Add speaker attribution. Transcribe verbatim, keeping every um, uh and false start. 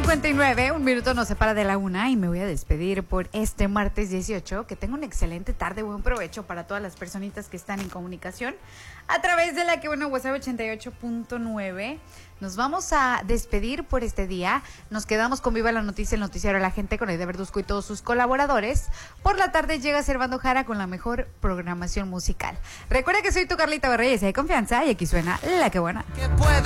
Speaker 1: cincuenta y nueve, un minuto nos separa de la una y me voy a despedir por este martes dieciocho. Que tenga una excelente tarde, buen provecho para todas las personitas que están en comunicación a través de la que bueno WhatsApp ochenta y ocho punto nueve. Nos vamos a despedir por este día. Nos quedamos con Viva la Noticia, el noticiero de la gente con Aide Verduzco y todos sus colaboradores. Por la tarde llega Servando Jara con la mejor programación musical. Recuerda que soy tu Carlita Berreyes y hay confianza y aquí suena La Que Buena.